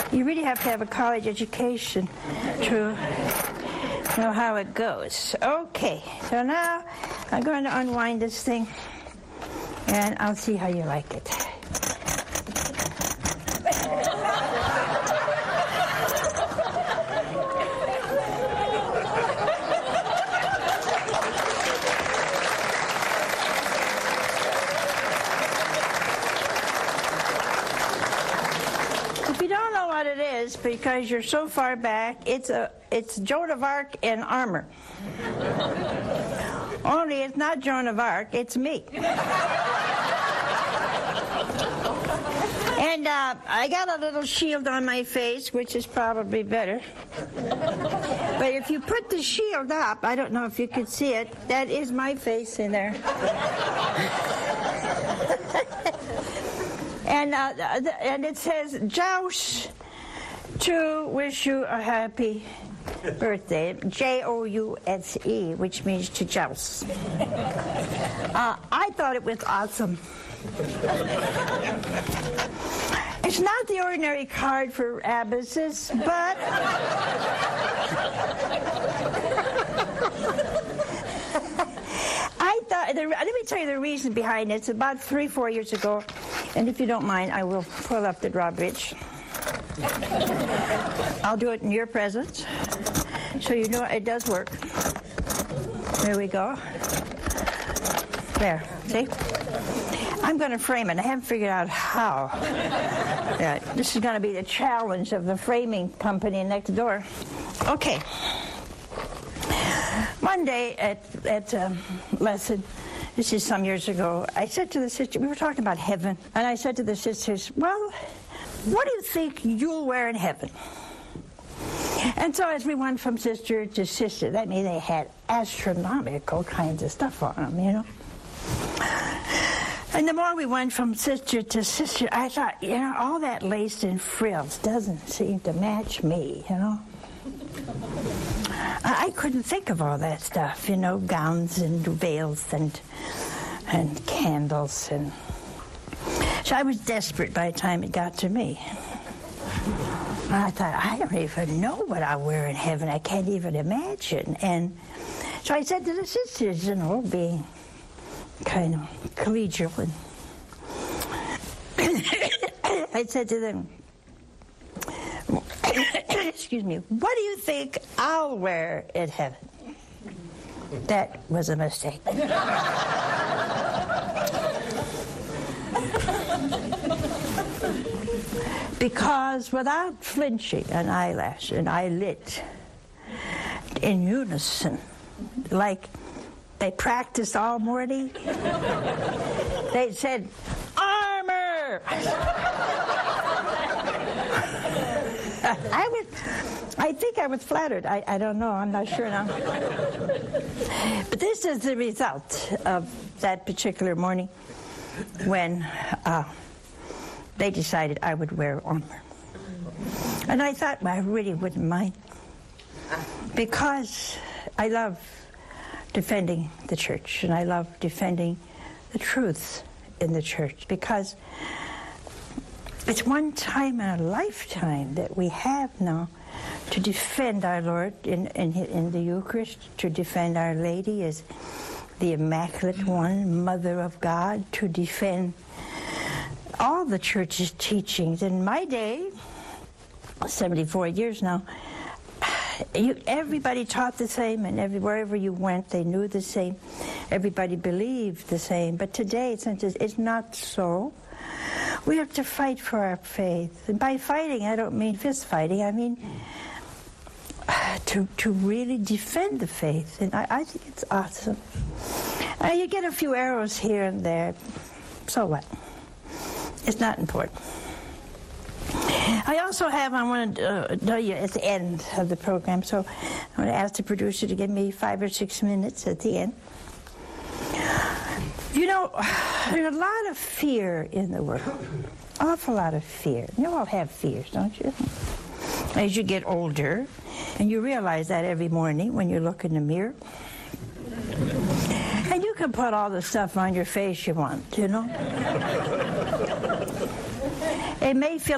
You really have to have a college education to know how it goes. Okay, so now I'm going to unwind this thing, and I'll see how you like it. If you don't know what it is, because you're so far back, it's Joan of Arc in armor. Only it's not Joan of Arc, it's me. And I got a little shield on my face, which is probably better. But if you put the shield up, I don't know if you could see it, that is my face in there. And it says, Joust, to wish you a happy birthday. Jouse, which means to joust. I thought it was awesome. It's not the ordinary card for abbesses, but I thought, let me tell you the reason behind it. It's about 3-4 years ago, and if you don't mind, I will pull up the drawbridge. I'll do it in your presence, so you know it does work. There we go. There, see? I'm going to frame it. I haven't figured out how. This is going to be the challenge of the framing company next door. Okay. One day at lesson, this is some years ago, I said to the sister, we were talking about heaven, and I said to the sisters, well, what do you think you'll wear in heaven? And so as we went from sister to sister, that means they had astronomical kinds of stuff on them, you know. And the more we went from sister to sister, I thought, you know, all that lace and frills doesn't seem to match me, you know. I couldn't think of all that stuff, you know, gowns and veils and candles. And so I was desperate by the time it got to me. I thought, I don't even know what I'll wear in heaven. I can't even imagine. And so I said to the sisters, you know, being kind of collegial, and I said to them, excuse me, what do you think I'll wear in heaven? That was a mistake. Because without flinching, an eyelash and eyelid in unison, like they practiced all morning, they said, armor! I think I was flattered. I don't know. I'm not sure now. But this is the result of that particular morning when they decided I would wear armor. And I thought, well, I really wouldn't mind, because I love defending the church, and I love defending the truth in the church, because it's one time in a lifetime that we have now to defend our Lord in the Eucharist, to defend Our Lady as the Immaculate One, Mother of God, to defend all the church's teachings. In my day, 74 years now, everybody taught the same, and wherever you went, they knew the same. Everybody believed the same. But today, it's not so. We have to fight for our faith. And by fighting, I don't mean fist fighting. I mean to really defend the faith. And I think it's awesome. You get a few arrows here and there. So what? It's not important. I also have, I want to tell you at the end of the program, so I'm going to ask the producer to give me 5 or 6 minutes at the end. You know, there's a lot of fear in the world. Awful lot of fear. You all have fears, don't you? As you get older, and you realize that every morning when you look in the mirror. And you can put all the stuff on your face you want, you know? It may feel